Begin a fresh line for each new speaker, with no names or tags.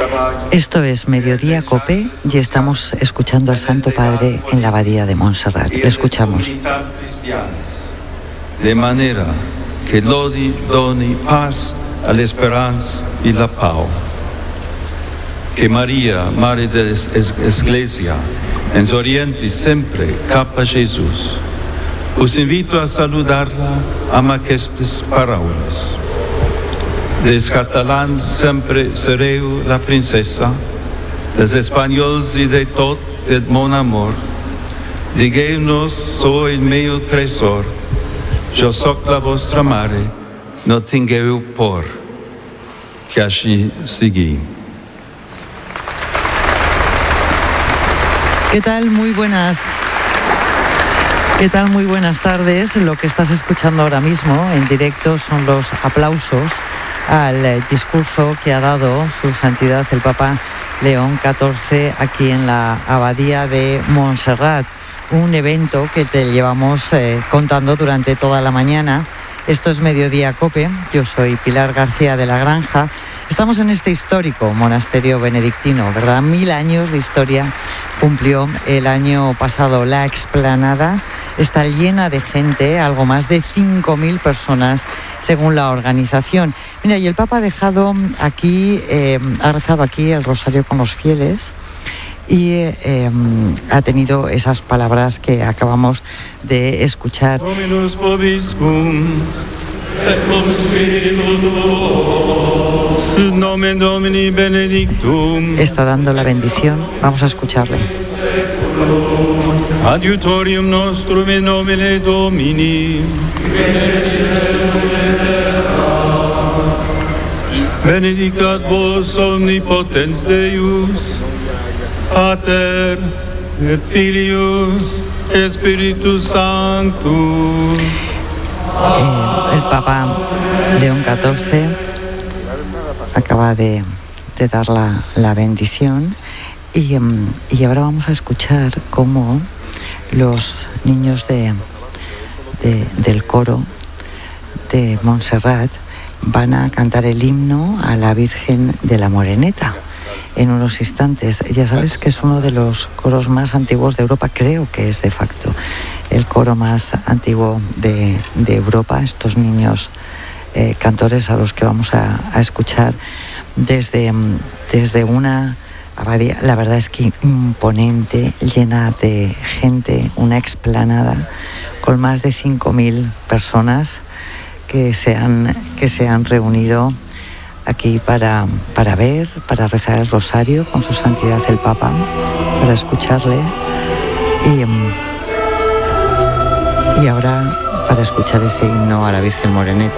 Esto es Mediodía Cope y estamos escuchando al Santo Padre en la Abadía de Montserrat. Le escuchamos.
De manera che doni paz alla speranza e la pau. Che Maria, Madre dell'Ecclesia, ens orienti sempre cap a Jesus. Us invito a saludarla amb aquestes paraules. Dels catalans sempre sereu la princesa, dels espanyols i de tot el mon amor. Digueu-nos, sou el meu tresor, jo soc la vostra mare, no tingueu por, que així sigui.
¿Qué tal? Muy buenas. ¿Qué tal? Muy buenas tardes. Lo que estás escuchando ahora mismo en directo son los aplausos al discurso que ha dado Su Santidad el Papa León XIV aquí en la Abadía de Montserrat. Un evento que te llevamos contando durante toda la mañana. Esto es Mediodía Cope, yo soy Pilar García de la Granja. Estamos en este histórico monasterio benedictino, ¿verdad? 1000 años de historia cumplió el año pasado. La explanada está llena de gente, algo más de 5.000 personas según la organización. Mira, y el Papa ha dejado aquí, ha rezado aquí el rosario con los fieles y ha tenido esas palabras que acabamos de escuchar.
Dominus vobiscum, et cum spiritu tuo, sit nomen Domini benedictum.
Está dando la bendición. Vamos a escucharle.
Adiutorium nostrum in nomine Domini. Benedicat vos omnipotens Deus, Pater et Filius et Spiritus Sanctus.
El Papa León XIV acaba de dar la bendición y ahora vamos a escuchar cómo los niños del coro de Montserrat van a cantar el himno a la Virgen de la Moreneta en unos instantes. Ya sabes que es uno de los coros más antiguos de Europa, creo que es de facto el coro más antiguo de Europa. Estos niños cantores a los que vamos a escuchar desde una abadía, la verdad es que imponente, llena de gente, una explanada con más de 5.000 personas que se han reunido aquí para rezar el rosario con Su Santidad el Papa, para escucharle y ahora para escuchar ese himno a la Virgen Moreneta.